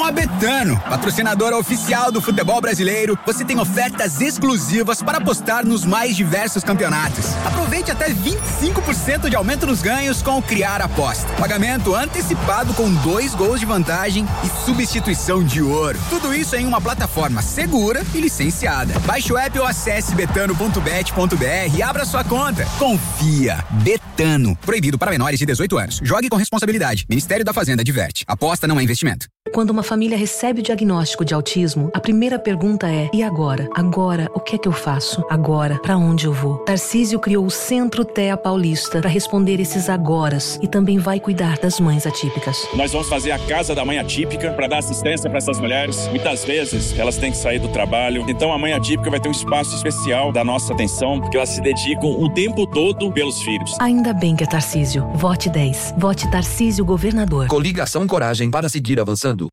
Com a Betano, patrocinadora oficial do futebol brasileiro, você tem ofertas exclusivas para apostar nos mais diversos campeonatos. Aproveite até 25% de aumento nos ganhos com o Criar Aposta. Pagamento antecipado com 2 gols de vantagem e substituição de ouro. Tudo isso em uma plataforma segura e licenciada. Baixe o app ou acesse betano.bet.br e abra sua conta. Confia. Betano. Proibido para menores de 18 anos. Jogue com responsabilidade. Ministério da Fazenda adverte. Aposta não é investimento. Quando uma família recebe o diagnóstico de autismo, a primeira pergunta é: e agora? Agora, o que é que eu faço? Agora, pra onde eu vou? Tarcísio criou o Centro TEA Paulista para responder esses agoras e também vai cuidar das mães atípicas. Nós vamos fazer a Casa da Mãe Atípica para dar assistência para essas mulheres. Muitas vezes elas têm que sair do trabalho, então a Mãe Atípica vai ter um espaço especial da nossa atenção, porque elas se dedicam o tempo todo pelos filhos. Ainda bem que é Tarcísio. Vote 10. Vote Tarcísio Governador. Coligação Coragem para seguir avançando.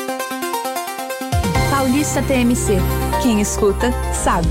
Paulista TMC. Quem escuta, sabe.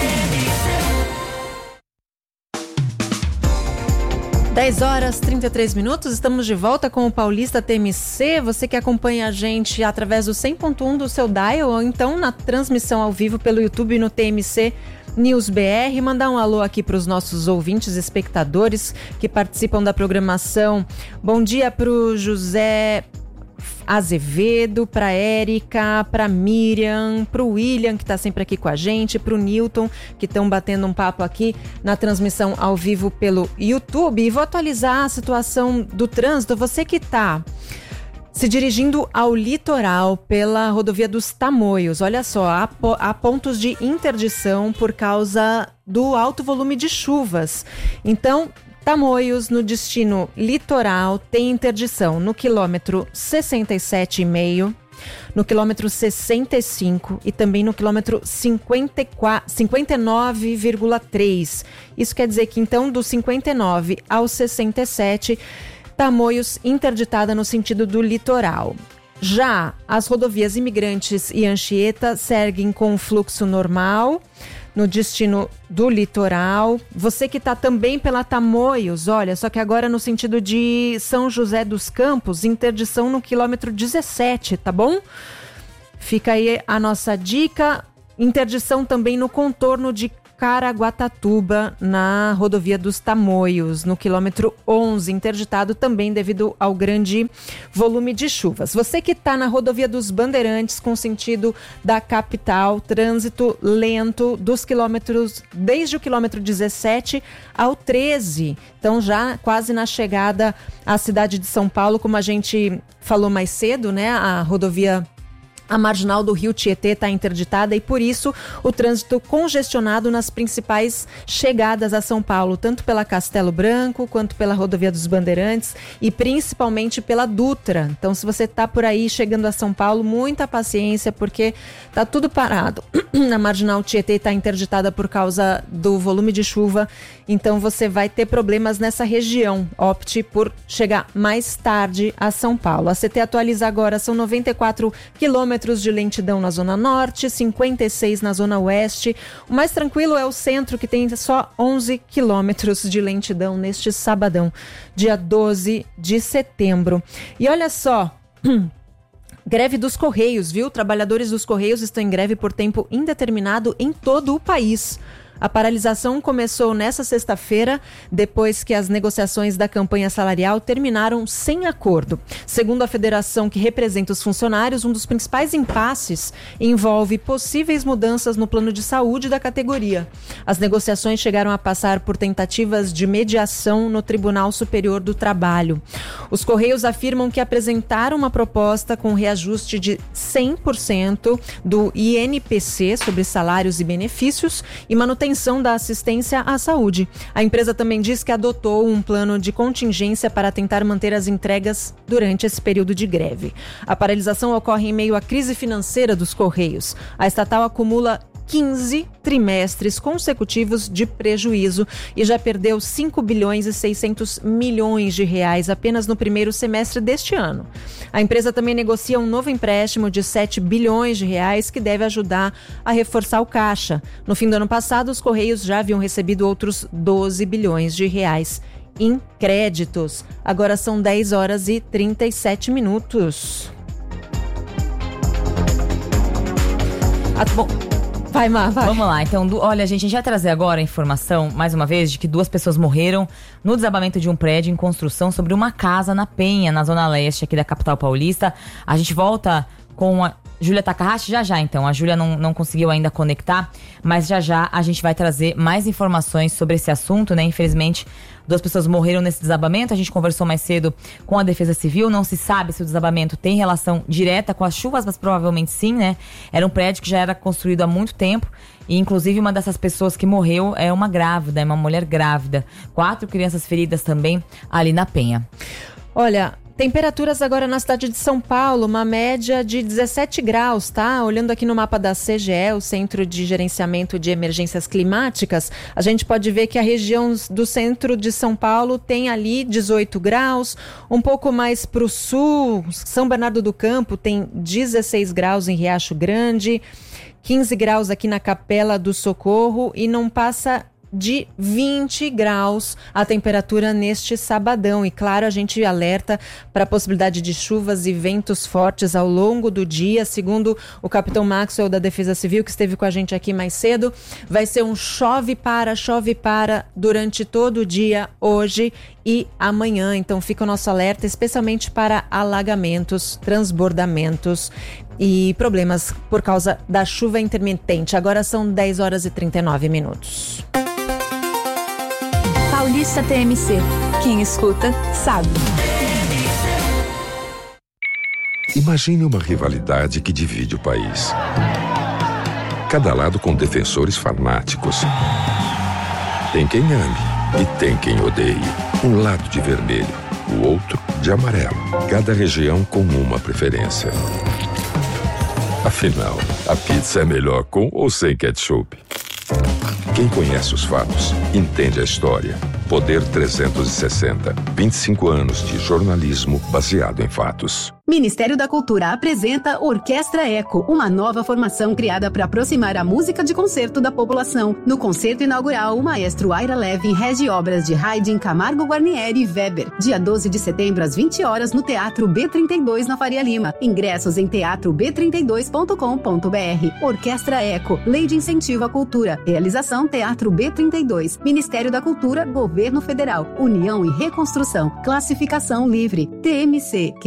10h33, estamos de volta com o Paulista TMC. Você que acompanha a gente através do 100.1 do seu dial ou então na transmissão ao vivo pelo YouTube no TMC News BR. Mandar um alô aqui para os nossos ouvintes, espectadores que participam da programação. Bom dia para o José Azevedo, para Érica, para Miriam, para o William, que está sempre aqui com a gente, para o Newton, que estão batendo um papo aqui na transmissão ao vivo pelo YouTube. E vou atualizar a situação do trânsito. Você que está se dirigindo ao litoral pela rodovia dos Tamoios, olha só, há pontos de interdição por causa do alto volume de chuvas. Então, Tamoios, no destino litoral, tem interdição no quilômetro 67,5, no quilômetro 65 e também no quilômetro 59,3. Isso quer dizer que, então, do 59 ao 67, Tamoios interditada no sentido do litoral. Já as rodovias Imigrantes e Anchieta seguem com fluxo normal no destino do litoral. Você que está também pela Tamoios, olha, só que agora no sentido de São José dos Campos, interdição no quilômetro 17, tá bom? Fica aí a nossa dica. Interdição também no contorno de Caraguatatuba, na rodovia dos Tamoios, no quilômetro 11, interditado também devido ao grande volume de chuvas. Você que está na rodovia dos Bandeirantes, com sentido da capital, trânsito lento dos quilômetros, desde o quilômetro 17 ao 13. Então, já quase na chegada à cidade de São Paulo, como a gente falou mais cedo, né? A marginal do Rio Tietê está interditada e, por isso, o trânsito congestionado nas principais chegadas a São Paulo, tanto pela Castelo Branco, quanto pela rodovia dos Bandeirantes e principalmente pela Dutra. Então, se você está por aí chegando a São Paulo, muita paciência, porque está tudo parado. A marginal Tietê está interditada por causa do volume de chuva, então você vai ter problemas nessa região. Opte por chegar mais tarde a São Paulo. A CT atualiza agora, são 94 quilômetros de lentidão na Zona Norte, 56 na Zona Oeste. O mais tranquilo é o centro, que tem só 11 quilômetros de lentidão neste sabadão, dia 12 de setembro. E olha só, greve dos Correios, viu? Trabalhadores dos Correios estão em greve por tempo indeterminado em todo o país. A paralisação começou nesta sexta-feira, depois que as negociações da campanha salarial terminaram sem acordo. Segundo a federação que representa os funcionários, um dos principais impasses envolve possíveis mudanças no plano de saúde da categoria. As negociações chegaram a passar por tentativas de mediação no Tribunal Superior do Trabalho. Os Correios afirmam que apresentaram uma proposta com reajuste de 100% do INPC sobre salários e benefícios e manutenção da assistência à saúde. A empresa também diz que adotou um plano de contingência para tentar manter as entregas durante esse período de greve. A paralisação ocorre em meio à crise financeira dos Correios. A estatal acumula 15 trimestres consecutivos de prejuízo e já perdeu 5 bilhões e 600 milhões de reais apenas no primeiro semestre deste ano. A empresa também negocia um novo empréstimo de 7 bilhões de reais que deve ajudar a reforçar o caixa. No fim do ano passado, os Correios já haviam recebido outros 12 bilhões de reais em créditos. Agora são 10h37. Bom, vai, Má, vai. Vamos lá, então, olha, gente, a gente vai trazer agora a informação, mais uma vez, de que 2 pessoas morreram no desabamento de um prédio em construção sobre uma casa na Penha, na zona leste aqui da capital paulista. A gente volta com a Júlia Takahashi já, então. A Júlia não conseguiu ainda conectar, mas já a gente vai trazer mais informações sobre esse assunto, né? Infelizmente, 2 pessoas morreram nesse desabamento. A gente conversou mais cedo com a Defesa Civil. Não se sabe se o desabamento tem relação direta com as chuvas, mas provavelmente sim, né? Era um prédio que já era construído há muito tempo. E, inclusive, uma dessas pessoas que morreu é uma grávida, é uma mulher grávida. 4 crianças feridas também ali na Penha. Olha, temperaturas agora na cidade de São Paulo, uma média de 17 graus, tá? Olhando aqui no mapa da CGE, o Centro de Gerenciamento de Emergências Climáticas, a gente pode ver que a região do centro de São Paulo tem ali 18 graus, um pouco mais para o sul, São Bernardo do Campo tem 16 graus em Riacho Grande, 15 graus aqui na Capela do Socorro e não passa de 20 graus a temperatura neste sabadão. E claro, a gente alerta para a possibilidade de chuvas e ventos fortes ao longo do dia. Segundo o capitão Maxwell da Defesa Civil, que esteve com a gente aqui mais cedo, vai ser um chove-para durante todo o dia hoje e amanhã. Então fica o nosso alerta, especialmente para alagamentos, transbordamentos e problemas por causa da chuva intermitente. Agora são 10 horas e 39 minutos. Paulista TMC. Quem escuta, sabe. Imagine uma rivalidade que divide o país. Cada lado com defensores fanáticos. Tem quem ame e tem quem odeie. Um lado de vermelho, o outro de amarelo. Cada região com uma preferência. Afinal, a pizza é melhor com ou sem ketchup? Quem conhece os fatos, entende a história. Poder 360. 25 anos de jornalismo baseado em fatos. Ministério da Cultura apresenta Orquestra Eco, uma nova formação criada para aproximar a música de concerto da população. No concerto inaugural, o maestro Ira Levin rege obras de Haydn, Camargo Guarnieri e Weber. Dia 12 de setembro, às 20 horas, no Teatro B32, na Faria Lima. Ingressos em teatrob32.com.br. Orquestra Eco, Lei de Incentivo à Cultura. Realização Teatro B32. Ministério da Cultura, Governo Federal. União e Reconstrução. Classificação livre. TMC.